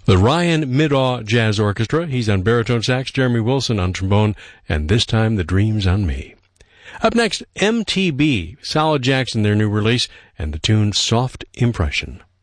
The Ryan Middaugh Jazz Orchestra. He's on baritone sax, Jeremy Wilson on trombone, and this time The Dream's on Me. Up next, MTB, Solid Jackson, their new release, and the tune Soft Impression.